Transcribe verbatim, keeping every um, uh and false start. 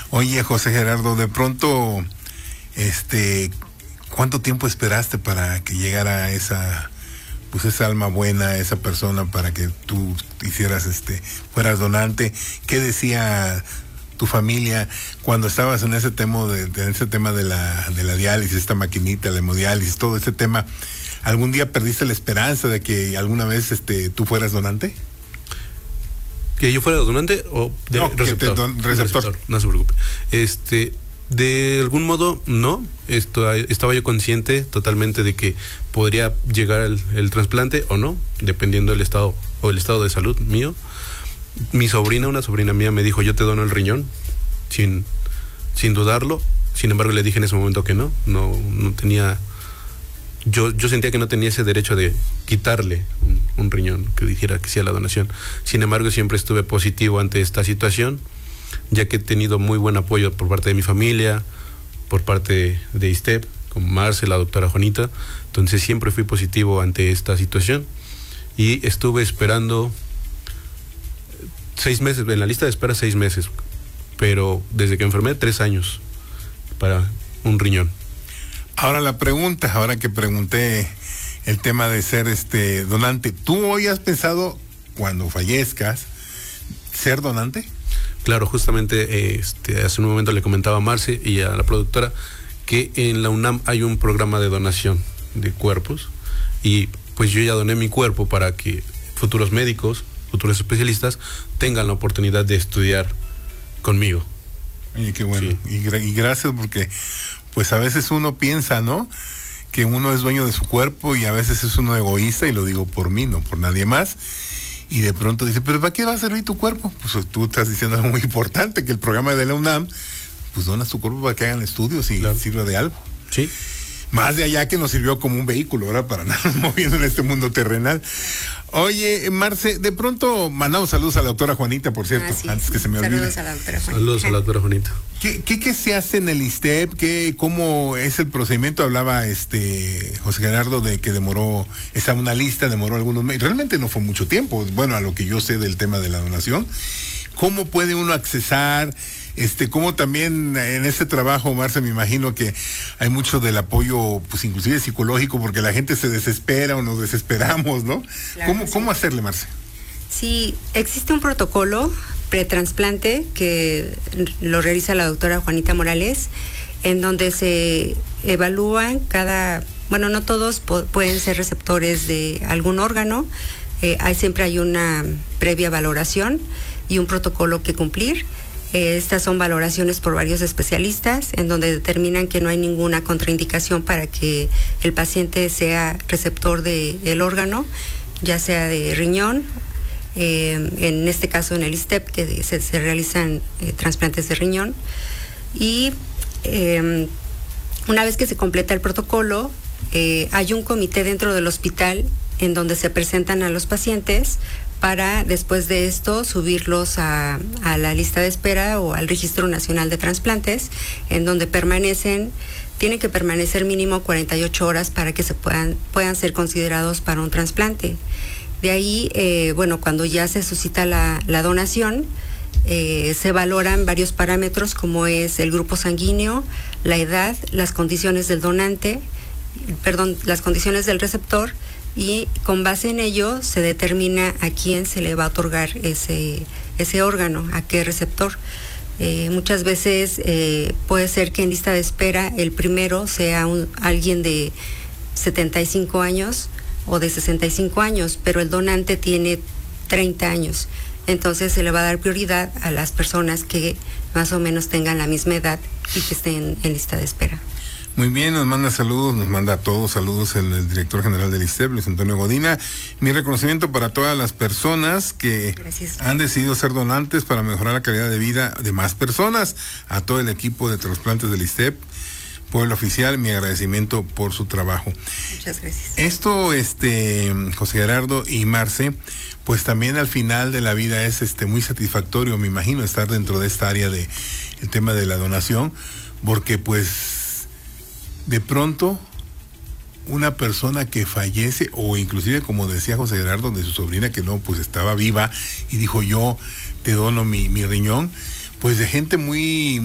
Oye, José Gerardo, de pronto, este, ¿cuánto tiempo esperaste para que llegara esa, pues esa alma buena, esa persona, para que tú hicieras, este, fueras donante? ¿Qué decía tu familia cuando estabas en ese tema de, de ese tema de la, de la diálisis, esta maquinita, la hemodiálisis, todo ese tema? ¿Algún día perdiste la esperanza de que alguna vez, este, tú fueras donante? ¿Que yo fuera donante o de no, receptor? Don, receptor? receptor? No se preocupe. Este, de algún modo, no. Esto, estaba yo consciente totalmente de que podría llegar el, el trasplante o no, dependiendo del estado o el estado de salud mío. Mi sobrina, una sobrina mía, me dijo, yo te dono el riñón, sin, sin dudarlo. Sin embargo, le dije en ese momento que no, no, no tenía... Yo, yo sentía que no tenía ese derecho de quitarle un, un riñón, que dijera que sí a la donación. Sin embargo, siempre estuve positivo ante esta situación, ya que he tenido muy buen apoyo por parte de mi familia, por parte de ISSSTEP, como Marce, la doctora Juanita. Entonces siempre fui positivo ante esta situación y estuve esperando seis meses, en la lista de espera seis meses, pero desde que enfermé, tres años para un riñón. Ahora la pregunta, ahora que pregunté el tema de ser este donante, ¿tú hoy has pensado, cuando fallezcas, ser donante? Claro, justamente este, hace un momento le comentaba a Marce y a la productora que en la UNAM hay un programa de donación de cuerpos y pues yo ya doné mi cuerpo para que futuros médicos, futuros especialistas tengan la oportunidad de estudiar conmigo. Oye, qué bueno. Sí. Y, y gracias porque pues a veces uno piensa, ¿no?, que uno es dueño de su cuerpo y a veces es uno egoísta, y lo digo por mí, no por nadie más, y de pronto dice, pero ¿para qué va a servir tu cuerpo? Pues tú estás diciendo algo muy importante, que el programa de la UNAM, pues donas tu cuerpo para que hagan estudios y claro, sirva de algo. Sí. Más de allá que nos sirvió como un vehículo, ahora para nada moviendo en este mundo terrenal. Oye, Marce, de pronto mandamos saludos a la doctora Juanita, por cierto, ah, sí, antes que se me olvide. Saludos a la doctora Juanita. Saludos a la doctora Juanita. ¿Qué, qué, qué se hace en el ISSSTEP? ¿Qué, ¿Cómo es el procedimiento? Hablaba este José Gerardo de que demoró, estaba una lista, demoró algunos meses. Realmente no fue mucho tiempo, bueno, a lo que yo sé del tema de la donación. ¿Cómo puede uno accesar? Este, como también en este trabajo, Marce, me imagino que hay mucho del apoyo, pues inclusive psicológico, porque la gente se desespera o nos desesperamos, ¿no? Claro, ¿Cómo, sí. ¿Cómo hacerle, Marce? Sí, existe un protocolo pretransplante que lo realiza la doctora Juanita Morales, en donde se evalúan cada, bueno, no todos po- pueden ser receptores de algún órgano, eh, hay, siempre hay una previa valoración y un protocolo que cumplir. Eh, estas son valoraciones por varios especialistas en donde determinan que no hay ninguna contraindicación para que el paciente sea receptor de, del órgano, ya sea de riñón, eh, en este caso en el ISSSTEP, que se, se realizan eh, trasplantes de riñón. Y eh, una vez que se completa el protocolo, eh, hay un comité dentro del hospital en donde se presentan a los pacientes para después de esto subirlos a, a la lista de espera o al Registro Nacional de Trasplantes, en donde permanecen, tienen que permanecer mínimo cuarenta y ocho horas para que se puedan, puedan ser considerados para un trasplante. De ahí, eh, bueno, cuando ya se suscita la, la donación, eh, se valoran varios parámetros como es el grupo sanguíneo, la edad, las condiciones del donante, perdón, las condiciones del receptor, y con base en ello se determina a quién se le va a otorgar ese, ese órgano, a qué receptor. Eh, muchas veces eh, puede ser que en lista de espera el primero sea un, alguien de setenta y cinco años o de sesenta y cinco años, pero el donante tiene treinta años. Entonces se le va a dar prioridad a las personas que más o menos tengan la misma edad y que estén en lista de espera. Muy bien, nos manda saludos, nos manda a todos saludos el, el director general del ISSSTEP, Luis Antonio Godina. Mi reconocimiento para todas las personas que Gracias. Han decidido ser donantes para mejorar la calidad de vida de más personas. A todo el equipo de trasplantes del ISSSTEP, Pueblo Oficial, mi agradecimiento por su trabajo. Muchas gracias. Esto, este, José Gerardo y Marce, pues también al final de la vida es este muy satisfactorio, me imagino, estar dentro de esta área de el tema de la donación, porque pues de pronto una persona que fallece, o inclusive como decía José Gerardo de su sobrina que no, pues estaba viva y dijo yo te dono mi, mi riñón, pues de gente muy